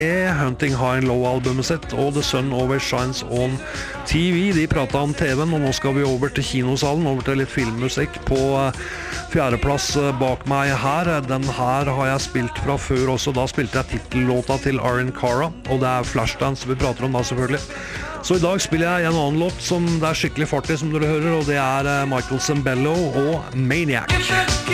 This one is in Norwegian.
Hunting High and Low-albumet sitt og The Sun Always Shines on TV. De pratet om TV-en, og nå skal vi over til kinosalen, over til litt filmmusikk på fjerdeplass bak meg her. Den her har jeg spilt fra før også, da spilte jeg titellåta til Arjen Cara, og det Flashdance vi prater om da selvfølgelig. Så i dag spiller jeg en annen låt som det skikkelig fart i, som dere hører, og det Michael Sembello og Maniac.